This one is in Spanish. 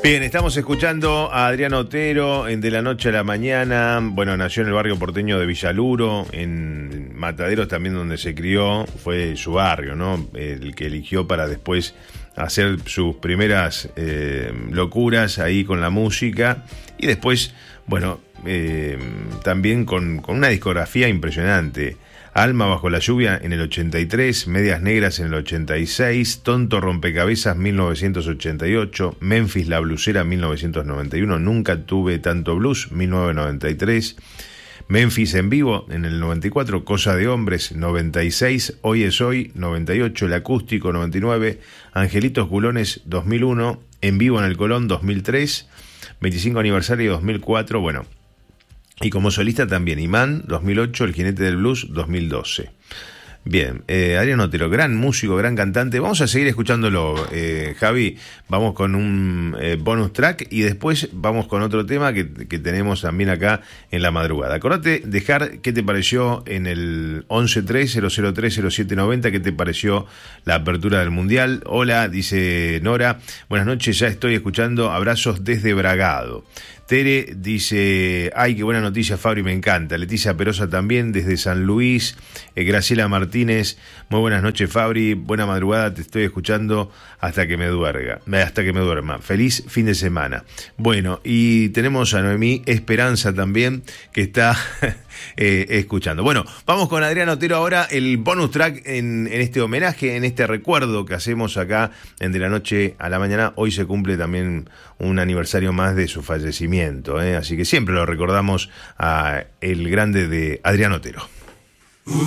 Bien, estamos escuchando a Adrián Otero en De la Noche a la Mañana. Bueno, nació en el barrio porteño de Villaluro, en Mataderos también, donde se crió. Fue su barrio, ¿no? El que eligió para después hacer sus primeras locuras ahí con la música. Y después, bueno, también con una discografía impresionante. Alma bajo la lluvia en el 83, Medias Negras en el 86, Tonto Rompecabezas 1988, Memphis la Blusera 1991, Nunca tuve tanto blues 1993, Memphis en vivo en el 94, Cosa de hombres 96, Hoy es hoy 98, El acústico 99, Angelitos Culones 2001, En vivo en el Colón 2003, 25 aniversario 2004, bueno. Y como solista también, Imán, 2008, El jinete del blues, 2012. Bien, Adrián Otero, gran músico, gran cantante. Vamos a seguir escuchándolo, Javi. Vamos con un bonus track y después vamos con otro tema que tenemos también acá en la madrugada. Acordate, dejar qué te pareció en el 1130030790, qué te pareció la apertura del Mundial. Hola, dice Nora, buenas noches, ya estoy escuchando, abrazos desde Bragado. Tere dice, ay, qué buena noticia, Fabri, me encanta. Leticia Perosa también, desde San Luis. Graciela Martínez, muy buenas noches, Fabri, buena madrugada, te estoy escuchando hasta que me duerma. Feliz fin de semana. Bueno, y tenemos a Noemí Esperanza también, que está escuchando. Bueno, vamos con Adrián Otero ahora, el bonus track en este homenaje, en este recuerdo que hacemos acá en De la Noche a la Mañana. Hoy se cumple también un aniversario más de su fallecimiento, así que siempre lo recordamos a el grande de Adrián Otero.